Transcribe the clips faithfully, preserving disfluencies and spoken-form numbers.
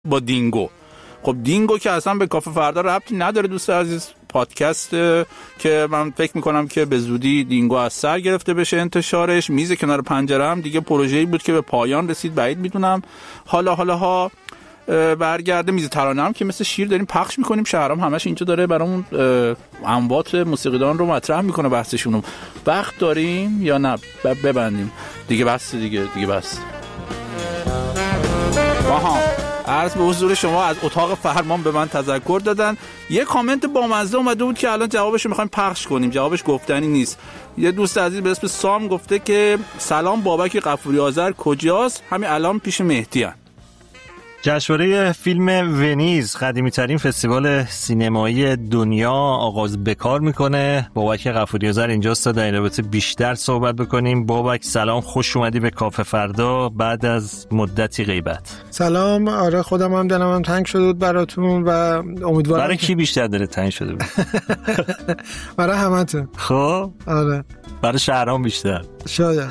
با دینگو. خب دینگو که اصلا به کافه فردا ربطی نداره دوست عزیز، پادکست که من فکر میکنم که به زودی دینگو از سر گرفته بشه انتشارش. میز کنار پنجره هم دیگه پروژه‌ای بود که به پایان رسید، بعید میدونم حالا حالا ها برگرده. میز ترانه هم که مثل شیر داریم پخش میکنیم، شهرام همش اینجا داره برامون اموات موسیقیدان رو مطرح میکنه بحثشون. وقت داریم یا نه ببندیم دیگه؟ بس دیگه دیگه بس. آها، عرض به حضور شما از اتاق فرمان به من تذکر دادن. یه کامنت بامزه اومده بود که الان جوابش رو میخوایم پخش کنیم، جوابش گفتنی نیست. یه دوست عزیز به اسم سام گفته که سلام بابک غفوری آذر کجاست؟ همین الان پیش مهدی هست. جشنواره فیلم ونیز، قدیمی‌ترین فستیوال سینمایی دنیا، آغاز به کار میکنه. بابک غفوری آذر اینجاست تا در این رابطه بیشتر صحبت بکنیم. بابک سلام، خوش اومدی به کافه فردا بعد از مدتی غیبت. سلام. آره خودم هم دلم هم تنگ شده بود براتون و امیدوارم. برای کی بیشتر داره تنگ شده بود؟ برای همتون. خب آره برای شهرام بیشتر شاید.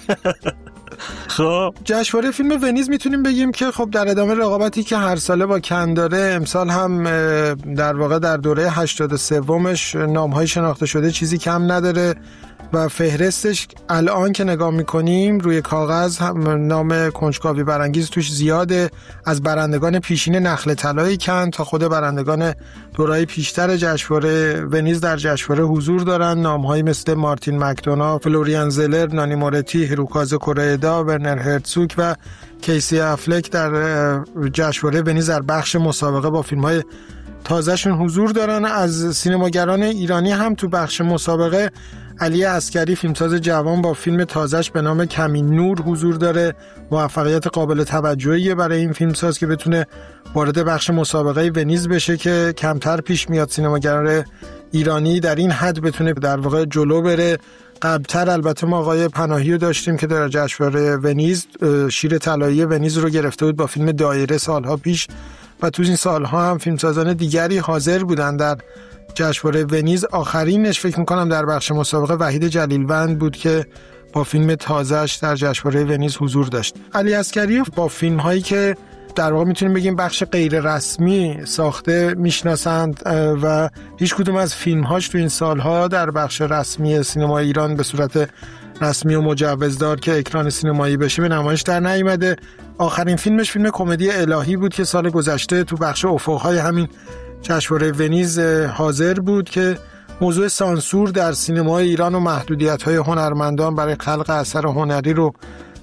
خب جشنواره فیلم ونیز میتونیم بگیم که خب در ادامه رقابتی که هر ساله با کن داره، امسال هم در واقع در دوره هشتاد و سومش نام‌های شناخته شده چیزی کم نداره و فهرستش الان که نگاه میکنیم روی کاغذ هم نام کنجکاوی برانگیز توش زیاده، از برندگان پیشین نخل طلای کن تا خود برندگان دوره‌های پیشتر جشنواره ونیز در جشنواره حضور دارن. نام‌هایی مثل مارتین مکدونا، فلوریان زلر، نانی مورتی، هیروکازه کوریدا، ورنر هرتزوگ و کیسی افلک در جشنواره ونیز در بخش مسابقه با فیلم‌های تازه‌شون حضور دارن. از سینماگران ایرانی هم تو بخش مسابقه علی عسکری فیلمساز جوان با فیلم تازه‌اش به نام کمین نور حضور داره. موفقیت قابل توجهیه برای این فیلمساز که بتونه وارد بخش مسابقه ونیز بشه که کمتر پیش میاد سینماگران ایرانی در این حد بتونه در واقع جلو بره. قبلتر البته ما آقای پناهی رو داشتیم که در جشنواره ونیز شیر طلایی ونیز رو گرفته بود با فیلم دایره سالها پیش و تو این سالها هم فیلمسازان دیگری حاضر بودن در جشنواره ونیز. آخرینش فکر میکنم در بخش مسابقه وحید جلیلوند بود که با فیلم تازه‌اش در جشنواره ونیز حضور داشت. علی عسکری با فیلم هایی که در واقع میتونیم بگیم بخش غیر رسمی ساخته میشناسند و هیچ کدوم از فیلم هاش تو این سالها در بخش رسمی سینما ایران به صورت رسمی و مجوزدار که اکران سینمایی بشه به نمایش در نیامده. آخرین فیلمش فیلم کمدی الهی بود که سال گذشته تو بخش افق‌های همین جشنواره ونیز حاضر بود که موضوع سانسور در سینمای ایران و محدودیت‌های هنرمندان برای خلق اثر هنری رو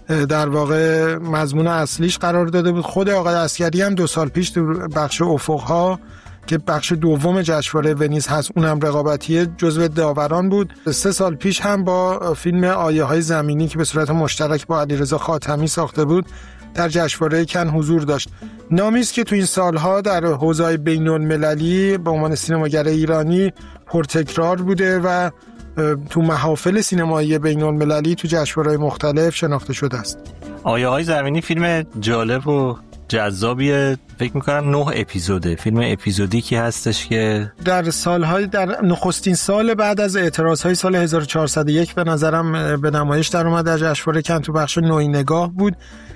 در واقع مضمون اصلیش قرار داده بود. خود آقای عسکری هم دو سال پیش تو بخش افق‌ها که بخش دوم جشنواره ونیز هست اونم رقابتیه جزو داوران بود. سه سال پیش هم با فیلم آیه‌های زمینی که به صورت مشترک با علیرضا خاتمی ساخته بود در جشنواره کن حضور داشت. نامی است که تو این سالها در حوزه‌های بین‌المللی به عنوان سینماگر ایرانی پرتکرار بوده و تو محافل سینمایی بین‌المللی تو جشنواره‌های مختلف شناخته شده است. آیه‌های زمینی فیلم جالب و جذابیه، فکر می‌کنم نه اپیزوده، فیلم اپیزودیکی هستش که در سالهای در نخستین سال بعد از اعتراضهای سال هزار و چهارصد و یک به نظرم به نمایش در اومد در جشنواره کن تو بخش نوعی نگاه بود.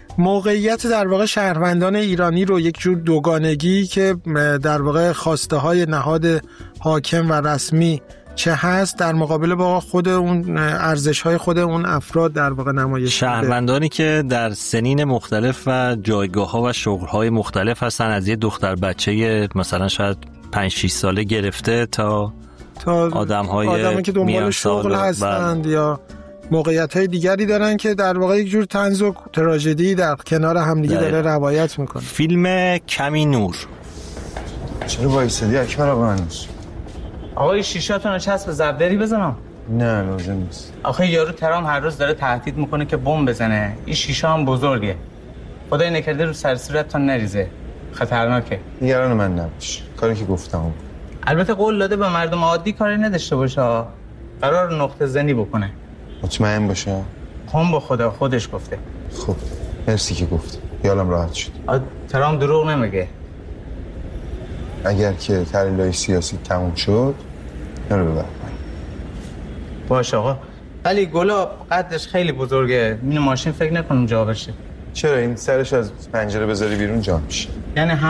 موقعیت در واقع شهروندان ایرانی رو یک جور دوگانگی که در واقع خواسته های نهاد حاکم و رسمی چه هست در مقابل با خود اون ارزش های خود اون افراد در واقع نمایش شهروندانی که در سنین مختلف و جایگاه ها و شغل های مختلف هستن، از یه دختر بچه مثلا شاید پنج شش ساله گرفته تا تا آدم های آدمی که دنبال شغل هستند یا موقعیت های دیگری دارن که در واقع یک جور طنز و تراژدی در کنار همدیگه داره روایت میکنه. فیلم کمین نور. چرا وایسادی اکبر آقا هنوز؟ آقای شیشاتون رو چسب زبدری بزنم؟ نه لازم نیست. آخه یارو ترام هر روز داره تهدید میکنه که بمب بزنه. این شیشه هم بزرگه. خدای نکرده رو سر صورتتون نریزه. خطرناکه. نگران من نباش. کاری که گفتم. البته قول داده به مردم عادی کاری نداشته باشه. قرار نقطه زنی بکنه. مطمئن باشه. هم با خدا خودش گفته. خب مرسی که گفت. خیالم راحت شد. ترام دروغ نمیگه. اگر که تحلیل‌های سیاسی تموم شد نرو ببر پایین. باشه آقا. ولی گلاب قدش خیلی بزرگه. این ماشین فکر نکنم جا بشه. چرا این سرش از پنجره بذاری بیرون جان میشه؟ یعنی